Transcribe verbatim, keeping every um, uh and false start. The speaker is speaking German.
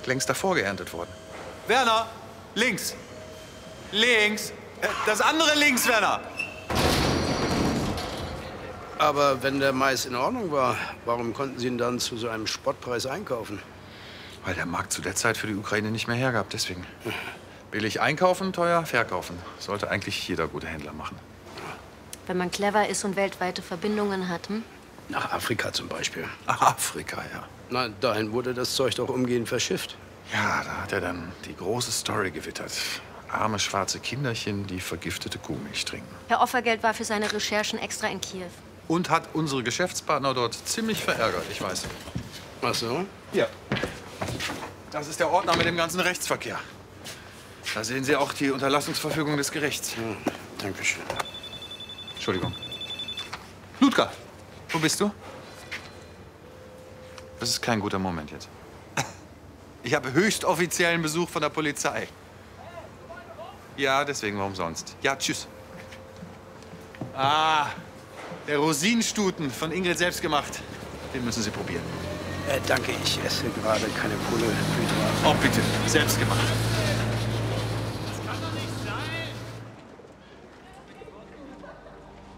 längst davor geerntet worden. Werner, links. Links. Äh, Das andere links, Werner. Aber wenn der Mais in Ordnung war, warum konnten Sie ihn dann zu so einem Spottpreis einkaufen? Weil der Markt zu der Zeit für die Ukraine nicht mehr hergab, deswegen. Billig einkaufen, teuer verkaufen. Sollte eigentlich jeder gute Händler machen. Wenn man clever ist und weltweite Verbindungen hat, hm? Nach Afrika zum Beispiel. Afrika, ja. Na, dahin wurde das Zeug doch umgehend verschifft. Ja, da hat er dann die große Story gewittert. Arme schwarze Kinderchen, die vergiftete Kuhmilch trinken. Herr Offergeld war für seine Recherchen extra in Kiew. Und hat unsere Geschäftspartner dort ziemlich verärgert, ich weiß. Ach so? Ja. Das ist der Ordner mit dem ganzen Rechtsverkehr. Da sehen Sie auch die Unterlassungsverfügung des Gerichts. Hm, Dankeschön. Entschuldigung. Ludger, wo bist du? Das ist kein guter Moment jetzt. Ich habe höchst offiziellen Besuch von der Polizei. Ja, deswegen, warum sonst? Ja, tschüss. Ah, der Rosinenstuten von Ingrid selbst gemacht. Den müssen Sie probieren. Äh, danke, ich esse gerade keine Kohlenhydrate. Oh, bitte, selbst gemacht.